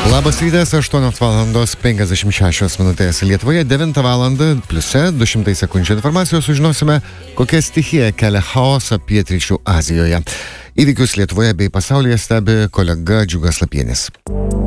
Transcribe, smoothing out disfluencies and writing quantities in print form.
Labas rytas, 8:56 Lietuvoje, 9 val. Pliuse 200 sekundžių informacijos sužinosime, kokia stichija kelia chaosą pietryčių Azijoje. Įvykius Lietuvoje bei pasaulyje stebi kolega Džiugas Lapienis.